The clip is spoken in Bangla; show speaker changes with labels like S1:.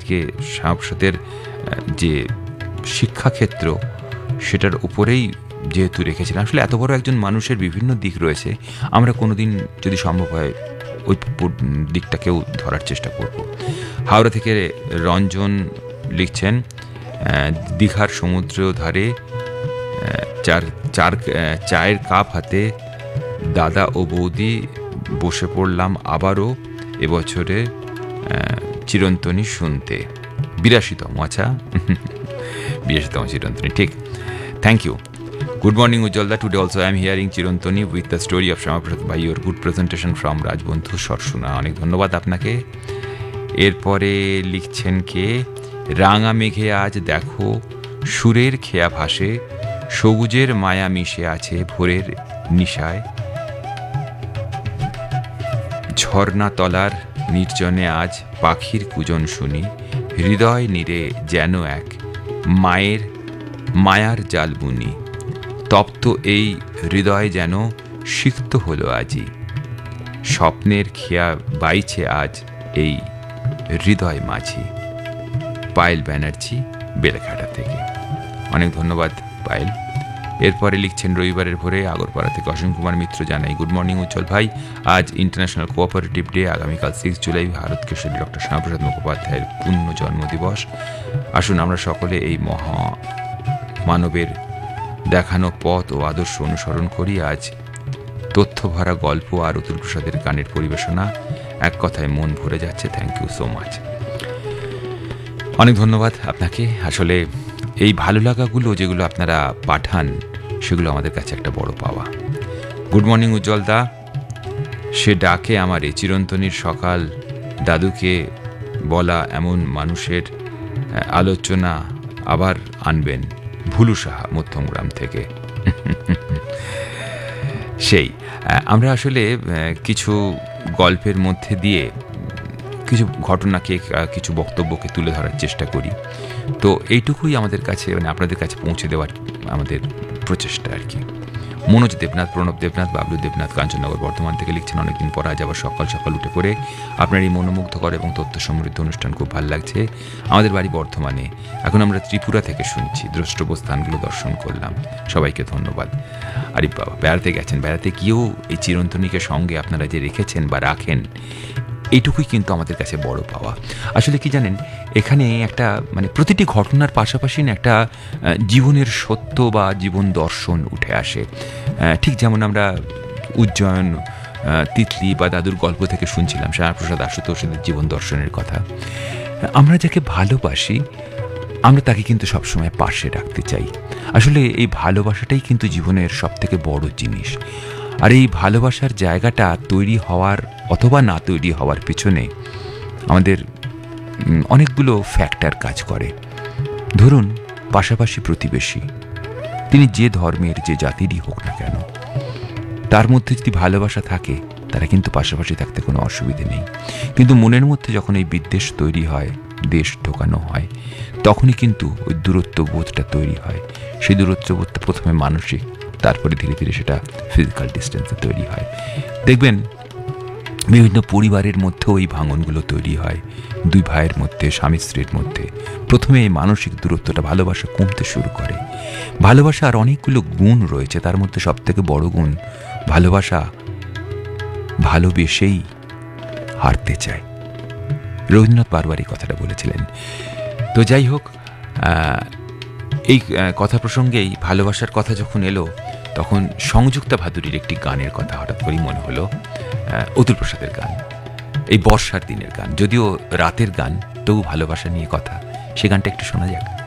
S1: শ্যামাপ্রসাদকে, শ্যামাপ্রসাদের যে শিক্ষাক্ষেত্র সেটার উপরেই যেহেতু রেখেছিলেন। আসলে এত বড় একজন মানুষের বিভিন্ন দিক রয়েছে, আমরা কোনোদিন যদি সম্ভব হয় ওই দিকটাকেও ধরার চেষ্টা করব। হাওড়া থেকে রঞ্জন লিখছেন, দীঘার সমুদ্র ধারে চায়ের কাপ হাতে দাদা ও বৌদি বসে পড়লাম আবারও এবছরে চিরন্তনী শুনতে। 82তম, আচ্ছা 82তম চিরন্তনী, ঠিক। Thank you. Good morning, Ujjalda. Today also I am hearing Chirantoni with the story of Shamaprasad by your good presentation from Rajbandhu Sarshuna. অনেক ধন্যবাদ আপনাকে। এরপরে লিখছেন কে, রাঙা মেঘে আজ দেখো সুরের খেয়া ভাসে, সবুজের মায়া মিশে আছে ভোরের নিশায়, ঝর্ণা তলার নির্জনে আজ পাখির কুজন শুনি, হৃদয় নীরে যেন এক মায়ার জাল বুনি, তপ্ত এই হৃদয় যেন সিক্ত হলো আজি, স্বপ্নের খেয়া বাইছে আজ এই হৃদয় মাঝি। পায়েল ব্যানার্জি, বেলেঘাটা থেকে। অনেক ধন্যবাদ পায়েল। এরপরে লিখছেন, রবিবারের ভোরে আগরপাড়া থেকে অসীম কুমার মিত্র জানাই, গুড মর্নিং উজ্জ্বল ভাই, আজ ইন্টারন্যাশনাল কোঅপারেটিভ ডে, আগামীকাল 6 জুলাই ভারত কেশরী ডক্টর শ্যামাপ্রসাদ মুখোপাধ্যায়ের পূর্ণ জন্মদিবস। আসুন আমরা সকলে এই মহামানবের দেখানো পথ ও আদর্শ অনুসরণ করি। আজ তথ্য ভরা গল্প আর অতুল প্রসাদের গানের পরিবেশনা, এক কথায় মন ভরে যাচ্ছে। Thank you so much. অনেক ধন্যবাদ আপনাকে। আসলে এই ভালো লাগাগুলো যেগুলো আপনারা পাঠান সেগুলো আমাদের কাছে একটা বড় পাওয়া। গুড মর্নিং উজ্জ্বল দা, সে ডাকে আমার এই চিরন্তনীর সকাল, দাদুকে বলা এমন মানুষের আলোচনা আবার আনবেন। ভুলু সাহা, মধ্যমগ্রাম থেকে। সেই আমরা আসলে কিছু গল্পের মধ্যে দিয়ে কিছু ঘটনাকে, কিছু বক্তব্যকে তুলে ধরার চেষ্টা করি। তো এইটুকুই আমাদের কাছে, মানে আপনাদের কাছে পৌঁছে দেওয়ার আমাদের প্রচেষ্টা আর কি। মনোজ দেবনাথ, প্রণব দেবনাথ, বাবলু দেবনাথ কাঞ্চননগর বর্ধমান থেকে লিখছেন, অনেকদিন পর আজ আবার সকাল সকাল উঠে পড়ে আপনার এই মনোমুগ্ধকর এবং তথ্য সমৃদ্ধ অনুষ্ঠান খুব ভালো লাগছে। আমাদের বাড়ি বর্ধমানে, এখন আমরা ত্রিপুরা থেকে শুনছি, দ্রষ্টব্য স্থানগুলো দর্শন করলাম। সবাইকে ধন্যবাদ। আরে বাবা, বেড়াতে গেছেন, বেড়াতে গিয়েও এই চিরন্তনীকে সঙ্গে আপনারা যে রেখেছেন বা রাখেন, এইটুকুই কিন্তু আমাদের কাছে বড় পাওয়া। আসলে কি জানেন, এখানে একটা মানে প্রতিটি ঘটনার পাশাপাশি না একটা জীবনের সত্য বা জীবন দর্শন উঠে আসে। ঠিক যেমন আমরা উজ্জয়ন, তিতলি বা দাদুর গল্প থেকে শুনছিলাম শ্যামাপ্রসাদ আশুতোষের জীবন দর্শনের কথা। আমরা যাকে ভালোবাসি আমরা তাকে কিন্তু সবসময় পাশে রাখতে চাই। আসলে এই ভালোবাসাটাই কিন্তু জীবনের সবথেকে বড় জিনিস। আর এই ভালোবাসার জায়গাটা তৈরি হওয়ার অথবা না তৈরি হওয়ার পিছনে আমাদের অনেকগুলো ফ্যাক্টর কাজ করে। ধরুন, পাশাপাশি প্রতিবেশী, তিনি যে ধর্মের যে জাতিরই হোক না কেন, তার মধ্যে যদি ভালোবাসা থাকে তারা কিন্তু পাশাপাশি থাকতে কোনো অসুবিধে নেই। কিন্তু মনের মধ্যে যখন এই বিদ্বেষ তৈরি হয়, দেশ ঢোকানো হয়, তখনই কিন্তু ওই দূরত্ব বোধটা তৈরি হয়। সেই দূরত্ব বোধটা প্রথমে মানসিক, তারপরে ধীরে ধীরে সেটা ফিজিক্যাল ডিস্টেন্সে তৈরি হয়। দেখবেন বিভিন্ন পরিবারের মধ্যেও এই ভাঙনগুলো তৈরি হয়। দুই ভাইয়ের মধ্যে, স্বামী স্ত্রীর মধ্যে প্রথমে এই মানসিক দূরত্বটা, ভালোবাসা কমতে শুরু করে। ভালোবাসার অনেকগুলো গুণ রয়েছে, তার মধ্যে সবথেকে বড় গুণ ভালোবাসা ভালোবেসেই হারতে চায়। রবীন্দ্রনাথ বারবার এই কথাটা বলেছিলেন। তো যাই হোক, এই কথা প্রসঙ্গেই ভালোবাসার কথা যখন এলো, তখন সংযুক্তা ভাদুরীর একটি গানের কথা হঠাৎ করেই মনে হলো, অতুল প্রসাদের গান, এই বর্ষার দিনের গান, যদিও রাতের গান, তবু ভালোবাসা নিয়ে কথা। সে গানটা একটু শোনা যাক।